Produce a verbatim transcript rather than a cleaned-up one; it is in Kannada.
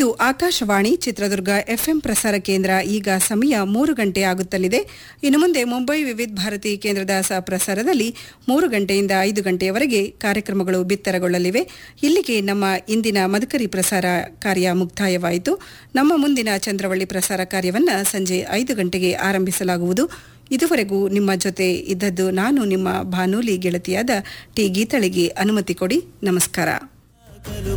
ಇದು ಆಕಾಶವಾಣಿ ಚಿತ್ರದುರ್ಗ ಎಫ್ಎಂ ಪ್ರಸಾರ ಕೇಂದ್ರ. ಈಗ ಸಮಯ ಮೂರು ಗಂಟೆ ಆಗುತ್ತಲಿದೆ. ಇನ್ನು ಮುಂದೆ ಮುಂಬೈ ವಿವಿಧ ಭಾರತಿ ಕೇಂದ್ರದ ಸಹ ಪ್ರಸಾರದಲ್ಲಿ ಮೂರು ಗಂಟೆಯಿಂದ ಐದು ಗಂಟೆಯವರೆಗೆ ಕಾರ್ಯಕ್ರಮಗಳು ಬಿತ್ತರಗೊಳ್ಳಲಿವೆ. ಇಲ್ಲಿಗೆ ನಮ್ಮ ಇಂದಿನ ಮದಕರಿ ಪ್ರಸಾರ ಕಾರ್ಯ ಮುಕ್ತಾಯವಾಯಿತು. ನಮ್ಮ ಮುಂದಿನ ಚಂದ್ರವಳ್ಳಿ ಪ್ರಸಾರ ಕಾರ್ಯವನ್ನು ಸಂಜೆ ಐದು ಗಂಟೆಗೆ ಆರಂಭಿಸಲಾಗುವುದು. ಇದುವರೆಗೂ ನಿಮ್ಮ ಜೊತೆ ಇದ್ದದ್ದು ನಾನು ನಿಮ್ಮ ಬಾನುಲಿ ಗೆಳತಿಯಾದ ಟಿ ಗೀತಳಿಗೆ. ಅನುಮತಿ ಕೊಡಿ. ನಮಸ್ಕಾರ.